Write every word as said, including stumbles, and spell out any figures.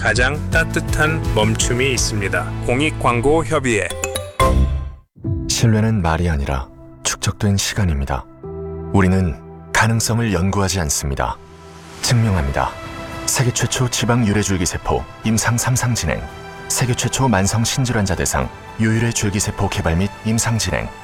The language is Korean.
가장 따뜻한 멈춤이 있습니다. 공익광고협의회. 신뢰는 말이 아니라 축적된 시간입니다. 우리는 가능성을 연구하지 않습니다. 증명합니다. 세계 최초 지방 유래줄기세포 임상 삼 상 진행, 세계 최초 만성 신질환자 대상 유유래 줄기세포 개발 및 임상 진행,